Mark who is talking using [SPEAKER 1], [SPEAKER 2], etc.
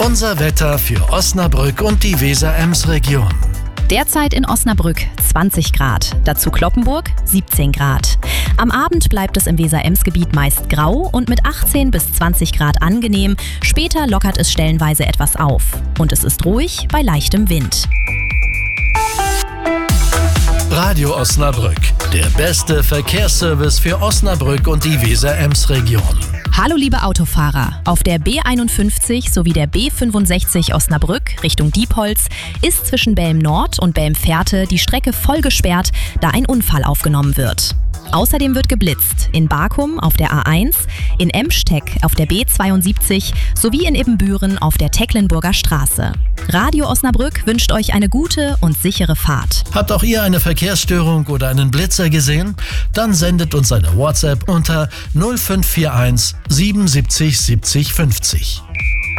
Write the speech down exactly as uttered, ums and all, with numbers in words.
[SPEAKER 1] Unser Wetter für Osnabrück und die Weser-Ems-Region.
[SPEAKER 2] Derzeit in Osnabrück zwanzig Grad, dazu Cloppenburg siebzehn Grad. Am Abend bleibt es im Weser-Ems-Gebiet meist grau und mit achtzehn bis zwanzig Grad angenehm. Später lockert es stellenweise etwas auf. Und es ist ruhig bei leichtem Wind.
[SPEAKER 1] Radio Osnabrück, der beste Verkehrsservice für Osnabrück und die Weser-Ems-Region.
[SPEAKER 2] Hallo liebe Autofahrer, auf der B einundfünfzig sowie der B fünfundsechzig Osnabrück Richtung Diepholz ist zwischen Belm-Nord und Belm-Fährte die Strecke voll gesperrt, da ein Unfall aufgenommen wird. Außerdem wird geblitzt in Barkum auf der A eins, in Emsteck auf der B zweiundsiebzig sowie in Ibbenbüren auf der Tecklenburger Straße. Radio Osnabrück wünscht euch eine gute und sichere Fahrt.
[SPEAKER 1] Habt auch ihr eine Verkehrsstörung oder einen Blitzer gesehen? Dann sendet uns eine WhatsApp unter null fünf vier eins siebenundsiebzig siebzig fünfzig.